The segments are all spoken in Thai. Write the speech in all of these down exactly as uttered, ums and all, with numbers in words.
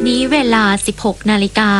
นี้เวลา สิบหกนาฬิกา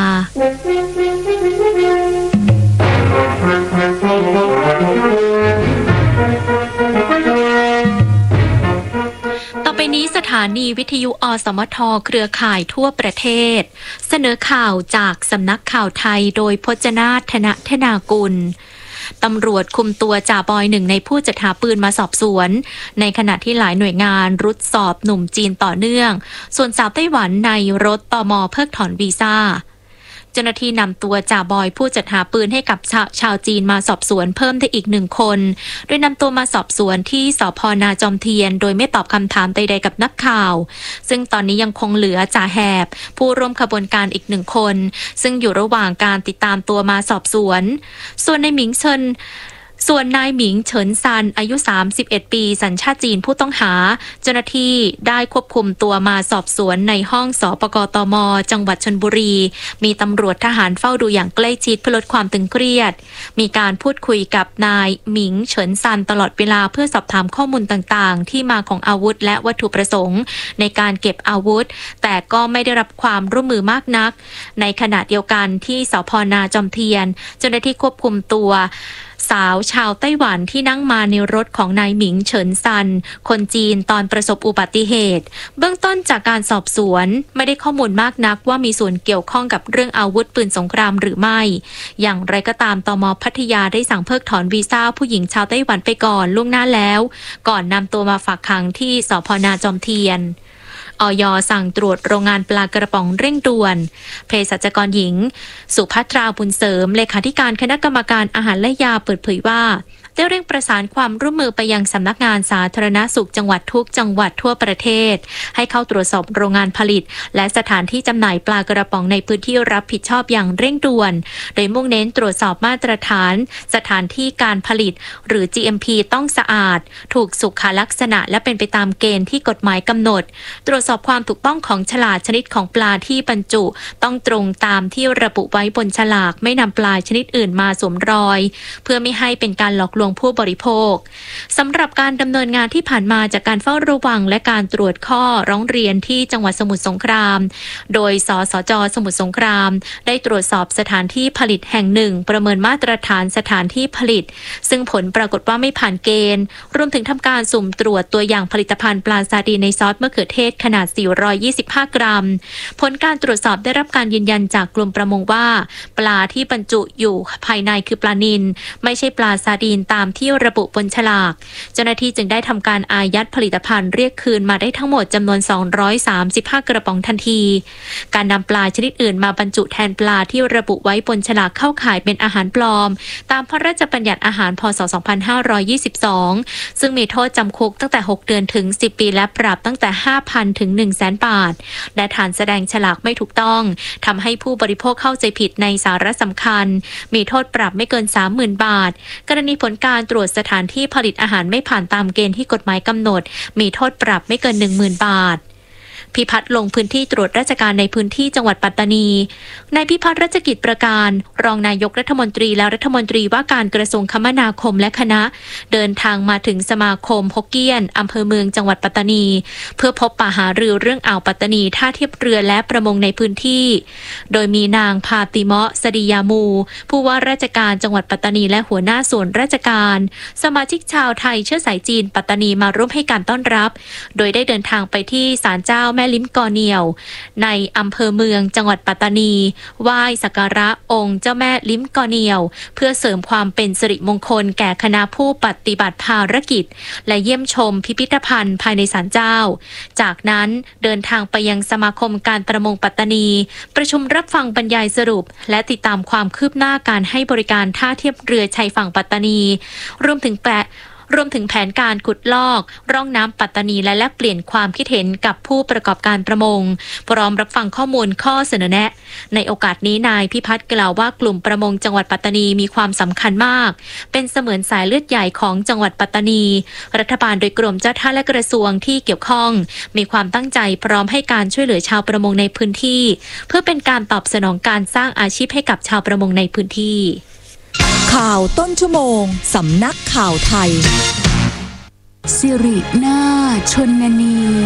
ต่อไปนี้สถานีวิทยุอสมทเครือข่ายทั่วประเทศเสนอข่าวจากสำนักข่าวไทยโดยพจนาถ ธนธนากุลตำรวจคุมตัวจ่าบอยหนึ่งในผู้จัดหาปืนมาสอบสวนในขณะที่หลายหน่วยงานรุดสอบหนุ่มจีนต่อเนื่องส่วนสาวไต้หวันในรถตม.เพิกถอนวีซ่าเจ้าหน้าที่นำตัวจ่าบอยผู้จัดหาปืนให้กับชาชาวจีนมาสอบสวนเพิ่มได้อีกหนึ่งคนโดยนำตัวมาสอบสวนที่สภ.นาจอมเทียนโดยไม่ตอบคำถามใดๆกับนักข่าวซึ่งตอนนี้ยังคงเหลือจ่าแหบผู้ร่วมขบวนการอีกหนึ่งคนซึ่งอยู่ระหว่างการติดตามตัวมาสอบสวนส่วนในหมิงเฉินส่วนนายหมิงเฉินซันอายุสามสิบเอ็ดปีสัญชาติจีนผู้ต้องหาเจ้าหน้าที่ได้ควบคุมตัวมาสอบสวนในห้องสปกตม.จังหวัดชลบุรีมีตำรวจทหารเฝ้าดูอย่างใกล้ชิดเพื่อลดความตึงเครียดมีการพูดคุยกับนายหมิงเฉินซันตลอดเวลาเพื่อสอบถามข้อมูลต่างๆที่มาของอาวุธและวัตถุประสงค์ในการเก็บอาวุธแต่ก็ไม่ได้รับความร่วมมือมากนักในขณะเดียวกันที่สภ.นาจอมเทียนเจ้าหน้าที่ควบคุมตัวสาวชาวไต้หวันที่นั่งมาในรถของนายหมิงเฉินซันคนจีนตอนประสบอุบัติเหตุเบื้องต้นจากการสอบสวนไม่ได้ข้อมูลมากนักว่ามีส่วนเกี่ยวข้องกับเรื่องอาวุธปืนสงครามหรือไม่อย่างไรก็ตามตม.พัทยาได้สั่งเพิกถอนวีซ่าผู้หญิงชาวไต้หวันไปก่อนล่วงหน้าแล้วก่อนนำตัวมาฝากขังที่สภ.นาจอมเทียนอย.สั่งตรวจโรงงานปลากระป๋องเร่งด่วนเภสัชกรหญิงสุภัทราบุญเสริมเลขาธิการคณะกรรมการอาหารและยาเปิดเผยว่าได้เร่งประสานความร่วมมือไปยังสำนักงานสาธารณสุขจังหวัดทุกจังหวัดทั่วประเทศให้เข้าตรวจสอบโรงงานผลิตและสถานที่จำหน่ายปลากระป๋องในพื้นที่รับผิดชอบอย่างเร่งด่วนโดยมุ่งเน้นตรวจสอบมาตรฐานสถานที่การผลิตหรือ จี เอ็ม พี ต้องสะอาดถูกสุขลักษณะและเป็นไปตามเกณฑ์ที่กฎหมายกำหนดตรวจสอบความถูกต้องของฉลากชนิดของปลาที่บรรจุต้องตรงตามที่ระบุไว้บนฉลากไม่นำปลาชนิดอื่นมาสวมรอยเพื่อไม่ให้เป็นการหลอกลวงผู้บริโภคสำหรับการดำเนินงานที่ผ่านมาจากการเฝ้าระวังและการตรวจข้อร้องเรียนที่จังหวัดสมุทรสงครามโดยสสจ.สมุทรสงครามได้ตรวจสอบสถานที่ผลิตแห่งหนึ่งประเมินมาตรฐานสถานที่ผลิตซึ่งผลปรากฏว่าไม่ผ่านเกณฑ์รวมถึงทำการสุ่มตรวจตัวอย่างผลิตภัณฑ์ปลาซาดีนในซอสมะเขือเทศขนาดสี่ร้อยยี่สิบห้ากรัมผลการตรวจสอบได้รับการยืนยันจากกรมประมงว่าปลาที่บรรจุอยู่ภายในคือปลานิลไม่ใช่ปลาซาดีนตามที่ระบุบนฉลากเจ้าหน้าที่จึงได้ทำการอายัดผลิตภัณฑ์เรียกคืนมาได้ทั้งหมดจำนวนสองร้อยสามสิบห้ากระป๋องทันทีการนำปลาชนิดอื่นมาบรรจุแทนปลาที่ระบุไว้บนฉลากเข้าข่ายเป็นอาหารปลอมตามพระราชบัญญัติอาหารพ.ศ. สองพันห้าร้อยยี่สิบสองซึ่งมีโทษจำคุกตั้งแต่หกเดือนถึงสิบปีและปรับตั้งแต่ ห้าพัน ถึง หนึ่งแสน บาทและฐานแสดงฉลากไม่ถูกต้องทำให้ผู้บริโภคเข้าใจผิดในสาระสำคัญมีโทษปรับไม่เกิน สามหมื่น บาทกรณีผลการตรวจสถานที่ผลิตอาหารไม่ผ่านตามเกณฑ์ที่กฎหมายกำหนดมีโทษปรับไม่เกิน หนึ่งหมื่น บาทพิพัฒน์ลงพื้นที่ตรวจราชการในพื้นที่จังหวัดปัตตานีนายพิพัฒน์รัชกิจประการรองนายกรัฐมนตรีและรัฐมนตรีว่าการกระทรวงคมนาคมและคณะเดินทางมาถึงสมาคมฮกเกี้ยนอำเภอเมืองจังหวัดปัตตานีเพื่อพบปะหารือเรื่องอ่าวปัตตานีท่าเทียบเรือและประมงในพื้นที่โดยมีนางพาติเมาะสดียามูผู้ว่าราชการจังหวัดปัตตานีและหัวหน้าส่วนราชการสมาชิกชาวไทยเชื้อสายจีนปัตตานีมาร่วมให้การต้อนรับโดยได้เดินทางไปที่ศาลเจ้าแม่ลิ้มกอเนียวในอำเภอเมืองจังหวัดปัตตานีไหว้สักการะองค์เจ้าแม่ลิ้มกอเนียวเพื่อเสริมความเป็นสิริมงคลแก่คณะผู้ปฏิบัติภารกิจและเยี่ยมชมพิพิธภัณฑ์ภายในศาลเจ้าจากนั้นเดินทางไปยังสมาคมการประมงปัตตานีประชุมรับฟังบรรยายสรุปและติดตามความคืบหน้าการให้บริการท่าเทียบเรือชายฝั่งปัตตานีรวมถึงแปะรวมถึงแผนการขุดลอกร่องน้ำปัตตานีและแลกเปลี่ยนความคิดเห็นกับผู้ประกอบการประมงพร้อมรับฟังข้อมูลข้อเสนอแนะในโอกาสนี้นายพิพัฒน์กล่าวว่ากลุ่มประมงจังหวัดปัตตานีมีความสำคัญมากเป็นเสมือนสายเลือดใหญ่ของจังหวัดปัตตานีรัฐบาลโดยกรมเจ้าท่าและกระทรวงที่เกี่ยวข้องมีความตั้งใจพร้อมให้การช่วยเหลือชาวประมงในพื้นที่เพื่อเป็นการตอบสนองการสร้างอาชีพให้กับชาวประมงในพื้นที่ข่าวต้นชั่วโมงสำนักข่าวไทยสิรินาถ ชลนี